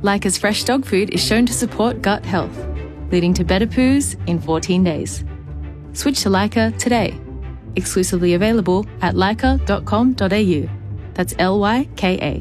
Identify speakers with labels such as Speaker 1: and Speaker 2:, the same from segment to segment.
Speaker 1: Leica's fresh dog food is shown to support gut health, leading to better poos in 14 days. Switch to Leica today. Exclusively available at leica.com.au. That's Lyka.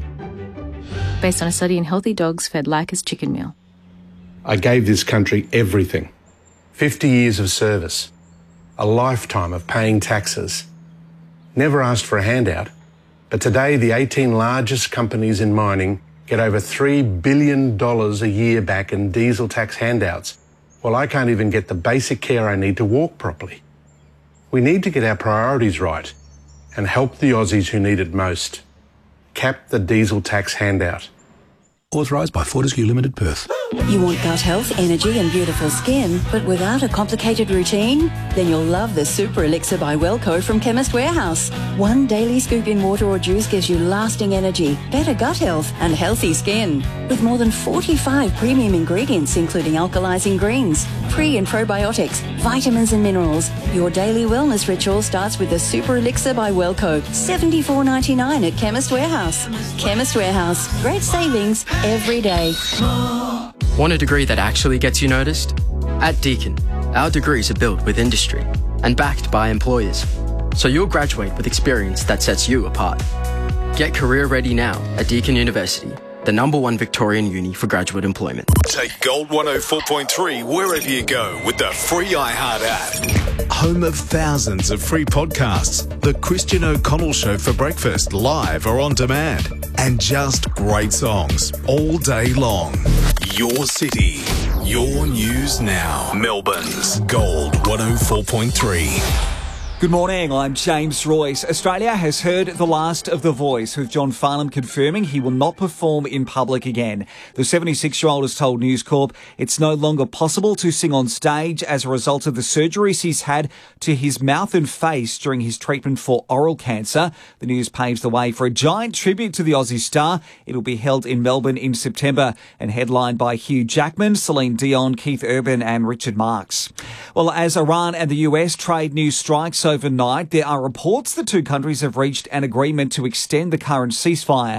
Speaker 1: Based on a study in healthy dogs fed Leica's chicken meal.
Speaker 2: I gave this country everything. 50 years of service. A lifetime of paying taxes. Never asked for a handout. But today, the 18 largest companies in mining get over $3 billion a year back in diesel tax handouts. Well, I can't even get the basic care I need to walk properly. We need to get our priorities right and help the Aussies who need it most. Cap the diesel tax handout.
Speaker 3: Authorised by Fortescue Limited, Perth.
Speaker 4: You want gut health, energy and beautiful skin, but without a complicated routine? Then you'll love the Super Elixir by Wellco from Chemist Warehouse. One daily scoop in water or juice gives you lasting energy, better gut health and healthy skin. With more than 45 premium ingredients including alkalizing greens, pre and probiotics, vitamins and minerals, your daily wellness ritual starts with the Super Elixir by Wellco. $74.99 at Chemist Warehouse. Chemist Warehouse. Great savings every day.
Speaker 5: Want a degree that actually gets you noticed? At Deakin, our degrees are built with industry and backed by employers, so you'll graduate with experience that sets you apart. Get career ready now at Deakin University, the #1 Victorian uni for graduate employment.
Speaker 6: Take Gold 104.3 wherever you go with the free iHeart app. Home of thousands of free podcasts. The Christian O'Connell Show for breakfast, live or on demand. And just great songs all day long. Your city, your news now. Melbourne's Gold 104.3.
Speaker 7: Good morning, I'm James Royce. Australia has heard the last of The Voice, with John Farnham confirming he will not perform in public again. The 76-year-old has told News Corp it's no longer possible to sing on stage as a result of the surgeries he's had to his mouth and face during his treatment for oral cancer. The news paves the way for a giant tribute to the Aussie star. It'll be held in Melbourne in September and headlined by Hugh Jackman, Celine Dion, Keith Urban and Richard Marx. Well, as Iran and the US trade new strikes overnight, there are reports the two countries have reached an agreement to extend the current ceasefire